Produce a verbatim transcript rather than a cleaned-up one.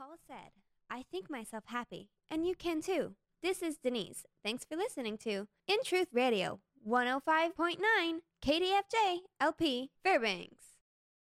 Well said. I think myself happy, and you can too. This is Denise. Thanks for listening to In Truth Radio, one oh five point nine K D F J L P Fairbanks.